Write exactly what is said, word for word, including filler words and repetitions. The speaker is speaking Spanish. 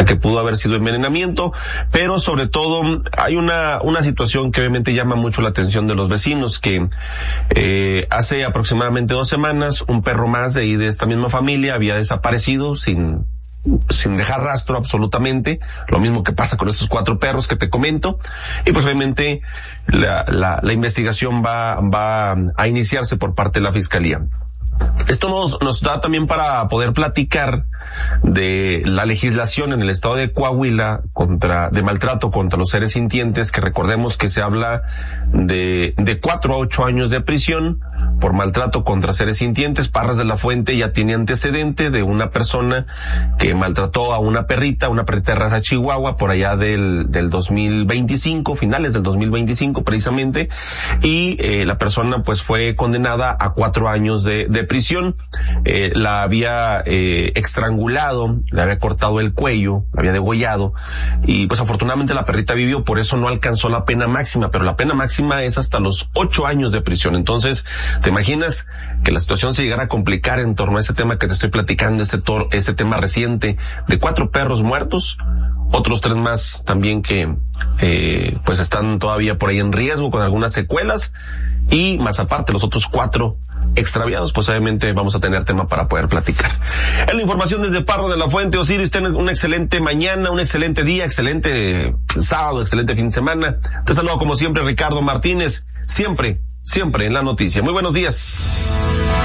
que pudo haber sido envenenamiento, pero sobre todo hay una, una situación que obviamente llama mucho la atención de los vecinos, que eh, hace aproximadamente dos semanas un perro más de ahí de esta misma familia había desaparecido sin sin dejar rastro absolutamente, lo mismo que pasa con estos cuatro perros que te comento, y pues obviamente la, la, la investigación va, va a iniciarse por parte de la Fiscalía. Esto nos, nos da también para poder platicar de la legislación en el estado de Coahuila contra, de maltrato contra los seres sintientes, que recordemos que se habla de, de cuatro a ocho años de prisión por maltrato contra seres sintientes. Parras de la Fuente ya tiene antecedente de una persona que maltrató a una perrita, una perrita de raza chihuahua por allá del, del dos mil veinticinco, finales del dos mil veinticinco precisamente, y eh, la persona pues fue condenada a cuatro años de, de prisión. Eh, la había eh, estrangulado, le había cortado el cuello, la había degollado, y pues afortunadamente la perrita vivió, por eso no alcanzó la pena máxima, pero la pena máxima es hasta los ocho años de prisión. Entonces, ¿te imaginas que la situación se llegara a complicar en torno a ese tema que te estoy platicando, este tor este tema reciente de cuatro perros muertos, otros tres más también que eh, pues están todavía por ahí en riesgo con algunas secuelas, y más aparte los otros cuatro extraviados? Pues obviamente vamos a tener tema para poder platicar. Es la información desde Parras de la Fuente. Osiris, ten una excelente mañana, un excelente día, excelente sábado, excelente fin de semana. Te saludo como siempre, Ricardo Martínez, siempre, siempre en la noticia. Muy buenos días.